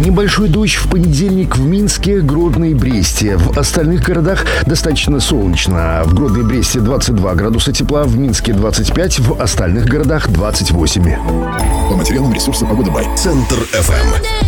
Небольшой дождь в понедельник в Минске, Гродно и Бресте. В остальных городах достаточно солнечно. В Гродно и Бресте 22 градуса тепла, в Минске 25, в остальных городах 28. По материалам ресурса «Погода Бай». Центр FM.